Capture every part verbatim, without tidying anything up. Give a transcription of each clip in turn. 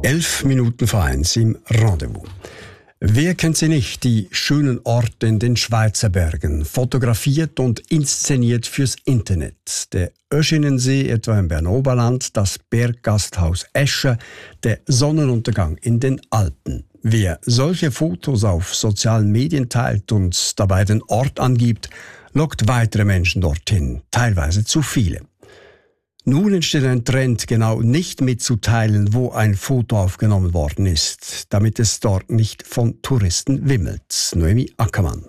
Elf Minuten vor eins im Rendezvous. Wer kennt sie nicht, die schönen Orte in den Schweizer Bergen, fotografiert und inszeniert fürs Internet. Der Öschinensee etwa im Bernoberland, das Berggasthaus Esche, der Sonnenuntergang in den Alpen. Wer solche Fotos auf sozialen Medien teilt und dabei den Ort angibt, lockt weitere Menschen dorthin, teilweise zu viele. Nun entsteht ein Trend, genau nicht mitzuteilen, wo ein Foto aufgenommen worden ist, damit es dort nicht von Touristen wimmelt. Noemi Ackermann.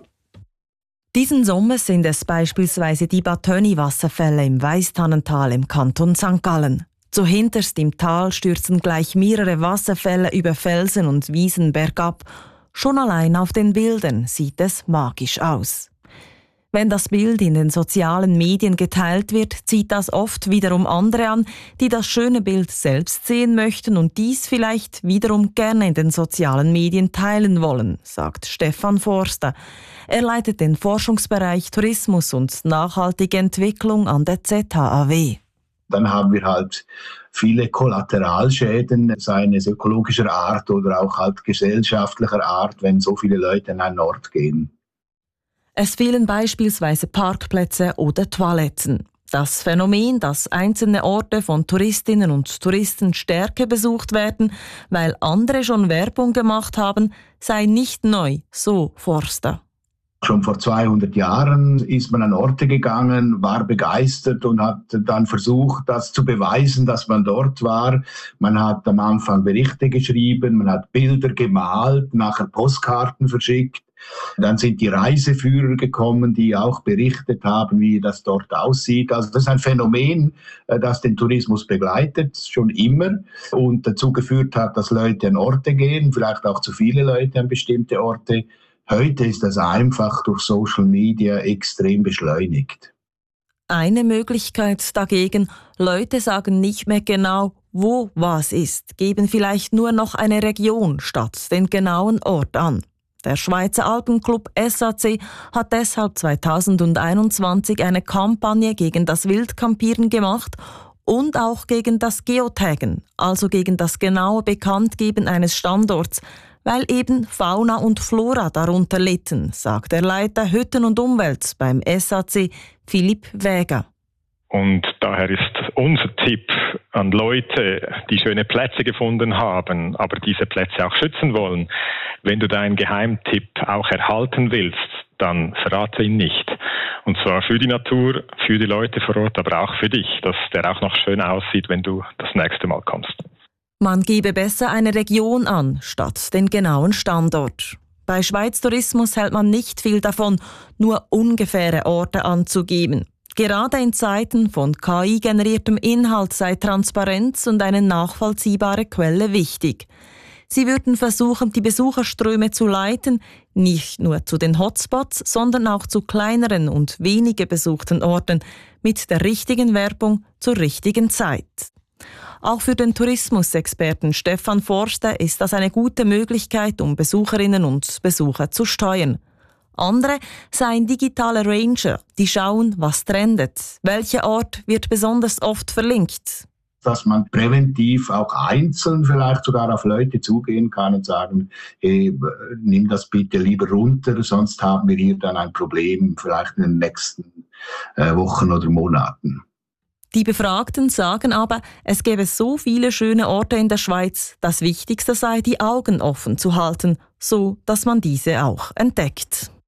Diesen Sommer sind es beispielsweise die Batöni-Wasserfälle im Weisstannental im Kanton Sankt Gallen. Zuhinterst im Tal stürzen gleich mehrere Wasserfälle über Felsen und Wiesen bergab. Schon allein auf den Bildern sieht es magisch aus. Wenn das Bild in den sozialen Medien geteilt wird, zieht das oft wiederum andere an, die das schöne Bild selbst sehen möchten und dies vielleicht wiederum gerne in den sozialen Medien teilen wollen, sagt Stefan Forster. Er leitet den Forschungsbereich Tourismus und nachhaltige Entwicklung an der Z H A W. Dann haben wir halt viele Kollateralschäden, seien es ökologischer Art oder auch halt gesellschaftlicher Art, wenn so viele Leute an einen Ort gehen. Es fehlen beispielsweise Parkplätze oder Toiletten. Das Phänomen, dass einzelne Orte von Touristinnen und Touristen stärker besucht werden, weil andere schon Werbung gemacht haben, sei nicht neu, so Forster. Schon vor zweihundert Jahren ist man an Orte gegangen, war begeistert und hat dann versucht, das zu beweisen, dass man dort war. Man hat am Anfang Berichte geschrieben, man hat Bilder gemalt, nachher Postkarten verschickt. Dann sind die Reiseführer gekommen, die auch berichtet haben, wie das dort aussieht. Also das ist ein Phänomen, das den Tourismus begleitet, schon immer, und dazu geführt hat, dass Leute an Orte gehen, vielleicht auch zu viele Leute an bestimmte Orte. Heute ist das einfach durch Social Media extrem beschleunigt. Eine Möglichkeit dagegen, Leute sagen nicht mehr genau, wo was ist, geben vielleicht nur noch eine Region statt den genauen Ort an. Der Schweizer Alpenclub S A C hat deshalb zweitausendeinundzwanzig eine Kampagne gegen das Wildcampieren gemacht und auch gegen das Geotaggen, also gegen das genaue Bekanntgeben eines Standorts, weil eben Fauna und Flora darunter litten, sagt der Leiter Hütten und Umwelt beim S A C, Philipp Wäger. Und daher ist unser Tipp an Leute, die schöne Plätze gefunden haben, aber diese Plätze auch schützen wollen: Wenn du deinen Geheimtipp auch erhalten willst, dann verrate ihn nicht. Und zwar für die Natur, für die Leute vor Ort, aber auch für dich, dass der auch noch schön aussieht, wenn du das nächste Mal kommst. Man gebe besser eine Region an, statt den genauen Standort. Bei Schweiz Tourismus hält man nicht viel davon, nur ungefähre Orte anzugeben. Gerade in Zeiten von K I-generiertem Inhalt sei Transparenz und eine nachvollziehbare Quelle wichtig. Sie würden versuchen, die Besucherströme zu leiten, nicht nur zu den Hotspots, sondern auch zu kleineren und weniger besuchten Orten, mit der richtigen Werbung zur richtigen Zeit. Auch für den Tourismusexperten Stefan Forster ist das eine gute Möglichkeit, um Besucherinnen und Besucher zu steuern. Andere seien digitale Ranger, die schauen, was trendet. Welcher Ort wird besonders oft verlinkt? Dass man präventiv auch einzeln vielleicht sogar auf Leute zugehen kann und sagen, hey, nimm das bitte lieber runter, sonst haben wir hier dann ein Problem, vielleicht in den nächsten äh, Wochen oder Monaten. Die Befragten sagen aber, es gäbe so viele schöne Orte in der Schweiz, das Wichtigste sei, die Augen offen zu halten, so dass man diese auch entdeckt.